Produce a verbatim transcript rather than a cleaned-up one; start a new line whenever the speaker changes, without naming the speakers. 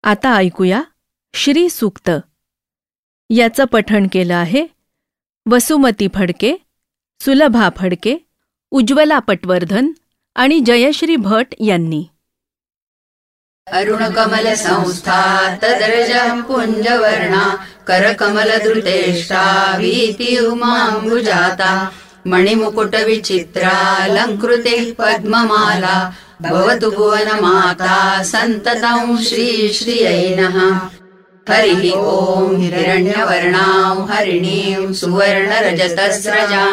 आता ऐकूया श्री सूक्त. याचं पठण केलं आहे वसुमती फडके, सुलभा फडके, उज्ज्वला पटवर्धन आणि जयश्री भट यांनी.
अरुणकमल संस्था तद्रजः पुञ्जवर्णा करकमलधृतेष्टा वीति उमाम्बुजाता मणिमुकुटविचित्रालङ्कृते पद्ममाला भवतु भुवनमाता सन्ततं श्रीश्रियै नः. हरिः ओम्. हिरण्यवर्णां हरिणीं सुवर्णरजतस्रजां